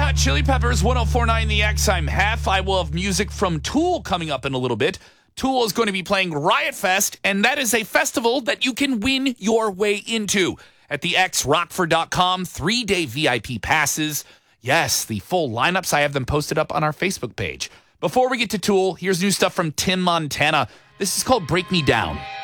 Hot Chili Peppers, 104.9 The X. I'm Hef. I will have music from Tool coming up in a little bit. Tool is going to be playing Riot Fest, and that is a festival that you can win your way into at the xrockford.com. 3-day VIP passes. Yes, the full lineups. I have them posted up on our Facebook page. Before we get to Tool, here's new stuff from Tim Montana. This is called Break Me Down.